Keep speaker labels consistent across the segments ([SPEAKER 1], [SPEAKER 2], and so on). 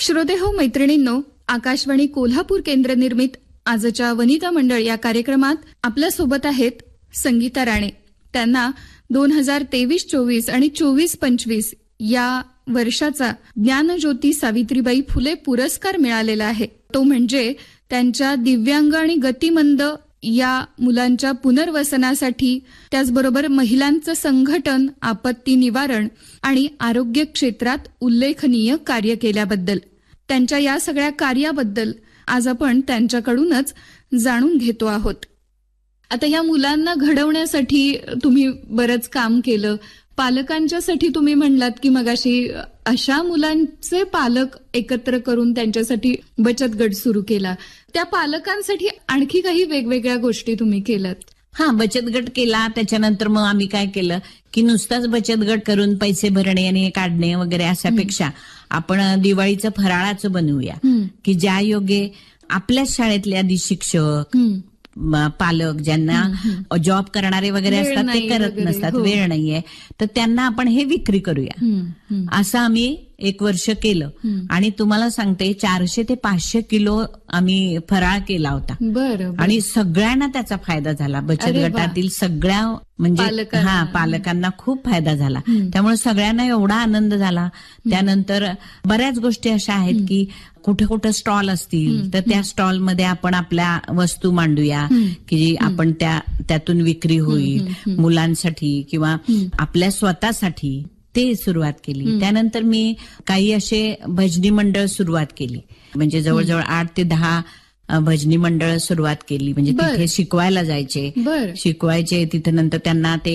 [SPEAKER 1] श्रोते हो मैत्रिणींनो, आकाशवाणी कोल्हापूर केंद्र निर्मित आजच्या वनिता मंडळ या कार्यक्रमात आपल्या सोबत आहेत संगीता राणे. त्यांना 2023-24 आणि 24-25 या वर्षाचा ज्ञानज्योती सावित्रीबाई फुले पुरस्कार मिळालेला आहे. तो म्हणजे त्यांच्या दिव्यांग आणि गतिमंद या मुलांच्या पुनर्वसनासाठी, त्याचबरोबर महिलांचं संघटन, आपत्ती निवारण आणि आरोग्य क्षेत्रात उल्लेखनीय कार्य केल्याबद्दल. त्यांच्या या सगळ्या कार्याबद्दल आज आपण त्यांच्याकडूनच जाणून घेतो आहोत. आता या मुलांना घडवण्यासाठी तुम्ही बरंच काम केलं. पालकांच्यासाठी तुम्ही म्हणलात की मगाशी अशा मुलांचे पालक एकत्र करून त्यांच्यासाठी बचत गट सुरू केला. त्या पालकांसाठी आणखी काही वेगवेगळ्या गोष्टी तुम्ही केल्यात.
[SPEAKER 2] बचत गट केला. त्याच्यानंतर मग आम्ही काय केलं की नुसताच बचत गट करून पैसे भरणे आणि काढणे वगैरे अशापेक्षा आपण दिवाळीचं फराळाचं बनवूया की ज्या योगे आपल्याच शाळेतले आधी शिक्षक, पालक ज्यांना जॉब करणारे वगैरे असतात ते करत नसतात, वेळ नाहीये, तर त्यांना आपण हे विक्री करूया असं आम्ही 1 वर्ष केलं. आणि तुम्हाला सांगते 400 ते 500 किलो आम्ही फराळ केला होता.
[SPEAKER 1] बरं.
[SPEAKER 2] आणि सगळ्यांना त्याचा फायदा झाला. बचत गटातील सगळ्या म्हणजे पालकांना खूप फायदा झाला. त्यामुळे सगळ्यांना एवढा आनंद झाला. त्यानंतर बऱ्याच गोष्टी अशा आहेत की कुठे कुठे स्टॉल असतील तर त्या स्टॉलमध्ये आपण आपल्या वस्तू मांडूया की आपण त्यातून विक्री होईल मुलांसाठी किंवा आपल्या स्वतःसाठी. ते सुरुवात केली. त्यानंतर मी काही असे भजनी मंडळ सुरुवात केली. म्हणजे जवळजवळ 8 ते 10 भजनी मंडळ सुरुवात केली. म्हणजे तिथे शिकवायला जायचे, शिकवायचे. तिथे नंतर त्यांना ते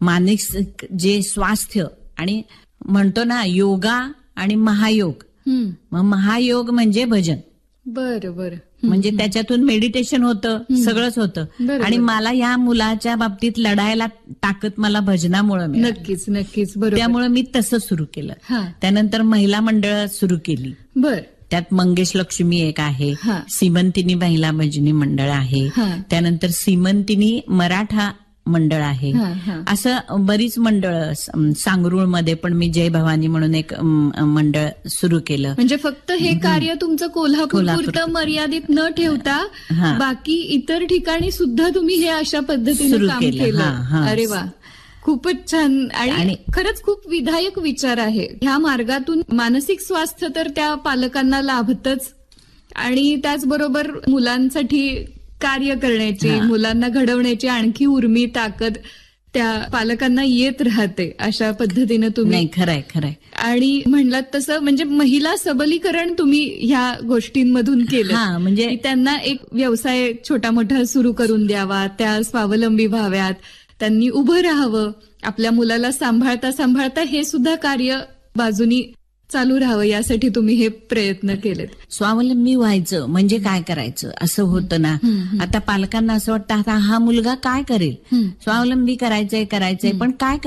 [SPEAKER 2] मानसिक जे स्वास्थ्य आणि म्हणतो ना योगा आणि महायोग. मग महायोग म्हणजे भजन.
[SPEAKER 1] बरोबर.
[SPEAKER 2] म्हणजे त्याच्यातून मेडिटेशन होतं, सगळंच होतं. आणि मला या मुलाच्या बाबतीत लढायला ताकद मला भजनामुळे मिळाली.
[SPEAKER 1] नक्कीच नक्कीच. बरोबर.
[SPEAKER 2] त्यामुळे मी तसं सुरू केलं. त्यानंतर महिला मंडळ सुरू केली.
[SPEAKER 1] बर.
[SPEAKER 2] त्यात मंगेश लक्ष्मी एक आहे, सीमंतिनी महिला भजनी मंडळ आहे, त्यानंतर सीमंतिनी मराठा मंडळ आहे. असं बरीच मंडळ. सांगरूळमध्ये पण मी जय भवानी म्हणून एक मंडळ सुरू केलं.
[SPEAKER 1] म्हणजे फक्त हे कार्य तुमचं कोल्हापूरपुरतं मर्यादित न ठेवता बाकी इतर ठिकाणी सुद्धा तुम्ही हे अशा पद्धतीने काम केलं. अरे वा, खूपच छान. आणि खरंच खूप विधायक विचार आहे. ह्या मार्गातून मानसिक स्वास्थ्य तर त्या पालकांना लाभतच आणि त्याचबरोबर मुलांसाठी कार्य करण्याची, मुलांना घडवण्याची आणखी उर्मी, ताकद त्या पालकांना येत राहते. अशा पद्धतीनं तुम्ही.
[SPEAKER 2] खरंय.
[SPEAKER 1] आणि म्हणलात तसं म्हणजे महिला सबलीकरण तुम्ही ह्या गोष्टींमधून केलं. म्हणजे त्यांना एक व्यवसाय छोटा मोठा सुरू करून द्यावा, त्या स्वावलंबी व्हाव्यात, त्यांनी उभं राहावं, आपल्या मुलाला सांभाळता सांभाळता हे सुद्धा कार्य बाजूनी चालू राहावं, यासाठी तुम्ही हे प्रयत्न केलेत.
[SPEAKER 2] स्वावलंबी व्हायचं म्हणजे काय करायचं असं होतं ना. आता पालकांना असं वाटतं आता हा मुलगा काय करेल, स्वावलंबी करायचंय पण काय